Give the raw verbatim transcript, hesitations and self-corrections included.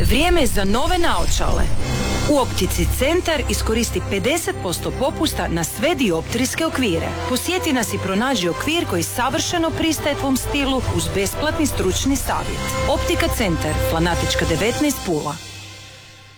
Vrijeme je za nove naočale. U Optici Centar iskoristi pedeset posto popusta na sve dioptrijske okvire. Posjeti nas i pronađi okvir koji savršeno pristaje tvom stilu uz besplatni stručni savjet. Optika Centar, Flanatička devetnaest, Pula.